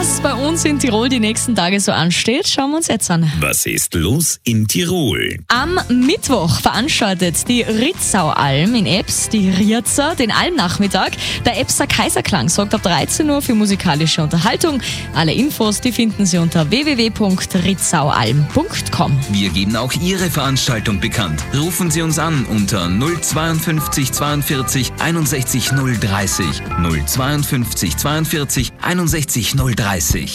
Was bei uns in Tirol die nächsten Tage so ansteht, schauen wir uns jetzt an. Was ist los in Tirol? Am Mittwoch veranstaltet die Ritzaualm in Ebbs, die Riazer, den Almnachmittag. Der Ebbser Kaiserklang sorgt ab 13 Uhr für musikalische Unterhaltung. Alle Infos, die finden Sie unter www.ritzaualm.com. Wir geben auch Ihre Veranstaltung bekannt. Rufen Sie uns an unter 052 42 61 030. 052 42 61 030.